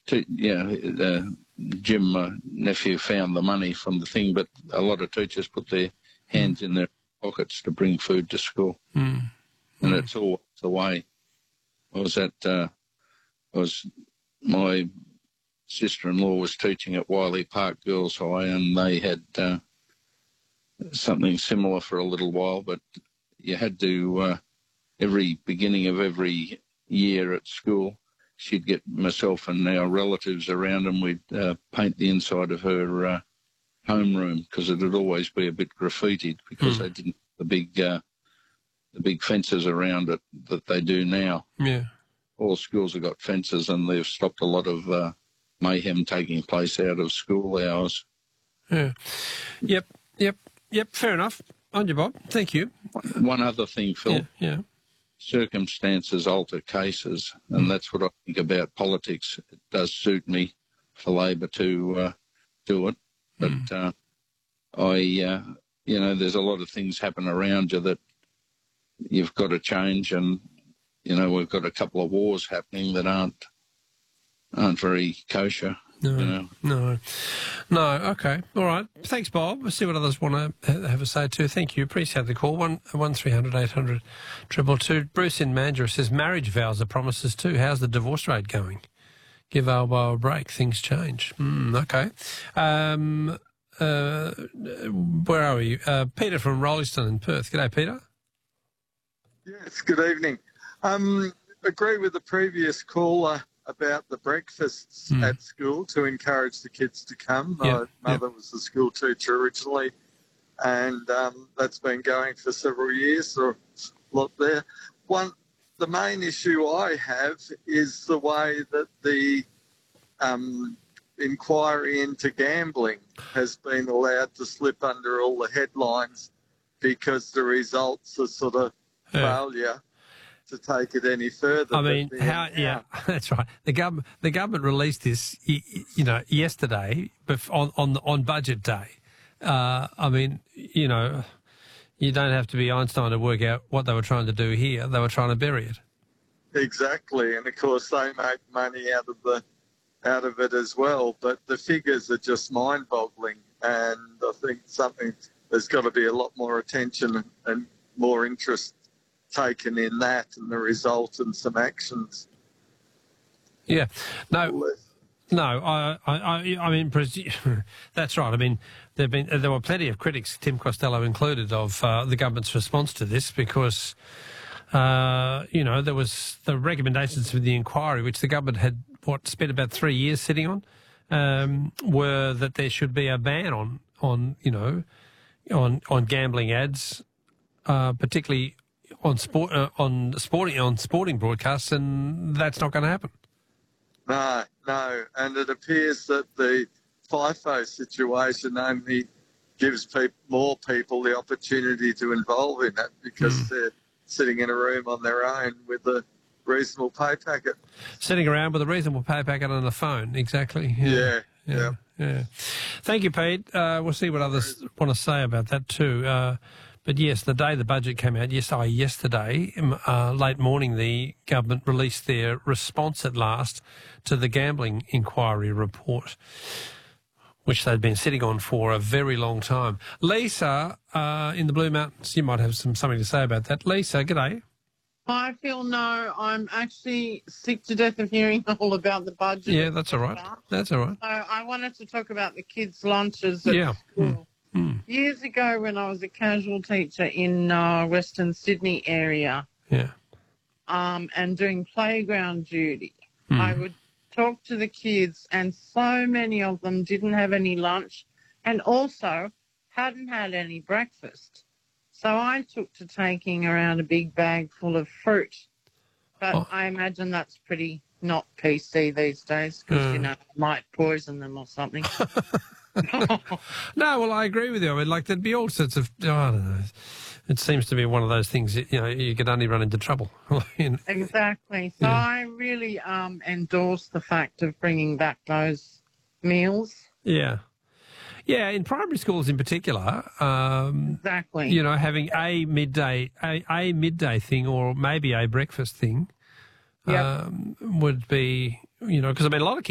Jim, my nephew, found the money from the thing, but a lot of teachers put their hands in their pockets to bring food to school. And it's all the way. My sister-in-law was teaching at Wiley Park Girls High, and they had something similar for a little while, but you had to, every beginning of every year at school, she'd get myself and our relatives around, and we'd paint the inside of her homeroom, because it would always be a bit graffitied, because they didn't the big fences around it that they do now. Yeah, all schools have got fences, and they've stopped a lot of mayhem taking place out of school hours. Yeah. Yep. Fair enough. On you, Bob. Thank you. One other thing, Phil. Yeah. Circumstances alter cases, and that's what I think about politics. It does suit me for Labor to do it, but there's a lot of things happen around you that you've got to change, and we've got a couple of wars happening that aren't very kosher. No. Okay. All right. Thanks, Bob. We'll see what others want to have a say too. Thank you. Appreciate the call. 1300 800 222. Bruce in Mandurah says marriage vows are promises too. How's the divorce rate going? Give Albo a break. Things change. Okay. Where are we? Peter from Rolleston in Perth. G'day, Peter. Yes, good evening. Agree with the previous caller about the breakfasts at school to encourage the kids to come. My mother was a school teacher originally, and that's been going for several years, so a lot there. The main issue I have is the way that the inquiry into gambling has been allowed to slip under all the headlines, because the results are sort of failure to take it any further. I mean, that's right. The government released this, yesterday, on budget day. I mean, you don't have to be Einstein to work out what they were trying to do here. They were trying to bury it. Exactly, and of course they make money out of it as well. But the figures are just mind-boggling, and I think there's got to be a lot more attention and more interest taken in that and the result, and some actions. Yeah, I mean, that's right. I mean, there were plenty of critics, Tim Costello included, of the government's response to this, because there was the recommendations for the inquiry, which the government had spent about 3 years sitting on, were that there should be a ban on gambling ads, particularly on sporting broadcasts, and that's not going to happen. No, and it appears that the FIFO situation only gives more people the opportunity to involve in it, because they're sitting in a room on their own with a reasonable pay packet. Sitting around with a reasonable pay packet on the phone, exactly. Yeah. Thank you, Pete. We'll see what others want to say about that too. But yes, the day the budget came out, yesterday, late morning, the government released their response at last to the gambling inquiry report, which they'd been sitting on for a very long time. Lisa, in the Blue Mountains, you might have something to say about that. Lisa, g'day. Hi, Phil. No, I'm actually sick to death of hearing all about the budget. Yeah, that's all right. That's all right. So I wanted to talk about the kids' lunches at school. Years ago, when I was a casual teacher in Western Sydney area, and doing playground duty, I would talk to the kids, and so many of them didn't have any lunch, and also hadn't had any breakfast. So I took to taking around a big bag full of fruit, but I imagine that's pretty not PC these days, because it might poison them or something. No, well, I agree with you. I mean, there'd be all sorts of, I don't know. It seems to be one of those things, you could only run into trouble. Exactly. So I really endorse the fact of bringing back those meals. Yeah. Yeah, in primary schools in particular, exactly. Having a midday thing, or maybe a breakfast thing, would be, because I mean, a lot of kids